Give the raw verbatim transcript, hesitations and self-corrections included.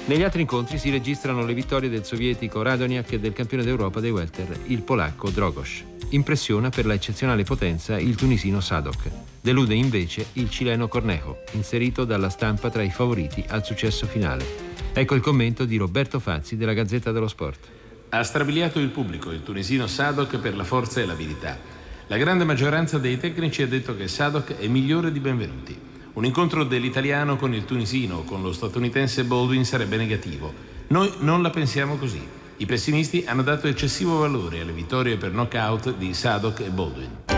Negli altri incontri si registrano le vittorie del sovietico Radoniak e del campione d'Europa dei welter, il polacco Drogos. Impressiona per la eccezionale potenza il tunisino Sadok. Delude invece il cileno Cornejo, inserito dalla stampa tra i favoriti al successo finale. Ecco il commento di Roberto Fazzi della Gazzetta dello Sport. Ha strabiliato il pubblico il tunisino Sadok per la forza e l'abilità. La grande maggioranza dei tecnici ha detto che Sadok è migliore di Benvenuti. Un incontro dell'italiano con il tunisino o con lo statunitense Baldwin sarebbe negativo. Noi non la pensiamo così. I pessimisti hanno dato eccessivo valore alle vittorie per knockout di Sadok e Baldwin.